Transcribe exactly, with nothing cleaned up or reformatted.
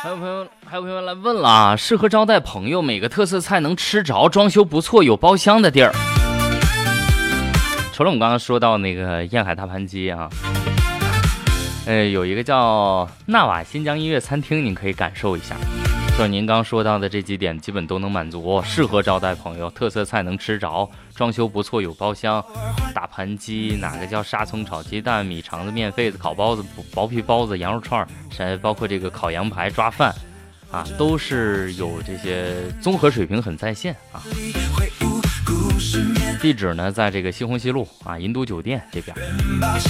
还有朋友，还有朋友来问了啊，适合招待朋友，每个特色菜能吃着，装修不错，有包厢的地儿。除了我们刚刚说到那个燕海大盘鸡啊，呃，有一个叫纳瓦新疆音乐餐厅，您可以感受一下。就您刚说到的这几点，基本都能满足，适合招待朋友，特色菜能吃着，装修不错，有包厢，大盘鸡，哪个叫沙葱炒鸡蛋，米肠子、面肺子、烤包子、薄皮包子、羊肉串，包括这个烤羊排、抓饭，啊，都是有这些综合水平很在线啊。地址呢，在这个西红西路啊银都酒店这边。